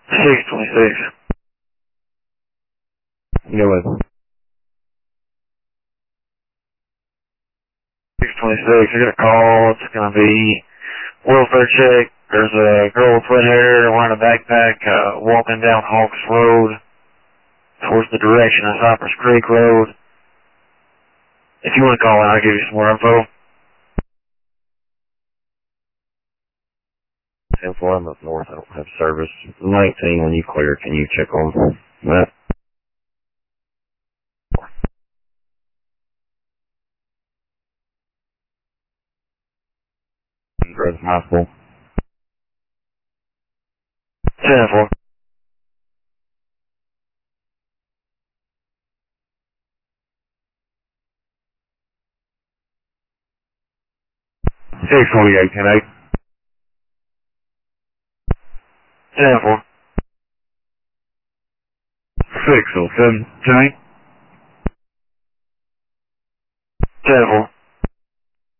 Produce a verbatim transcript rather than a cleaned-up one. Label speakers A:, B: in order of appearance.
A: six twenty-six.
B: Go with
A: six twenty-six, I got a call. It's going to be welfare check. There's a girl with red hair wearing a backpack uh, walking down Hawks Road towards the direction of Cypress Creek Road. If you want to call in, I'll give you some more info.
B: ten four, I'm up north. I don't have service. nineteen, when you clear, can you check on that? Grove High School.
A: ten four.
B: six forty-eight, ten eight.
A: ten four.
B: six oh seven, ten eight.
A: ten four.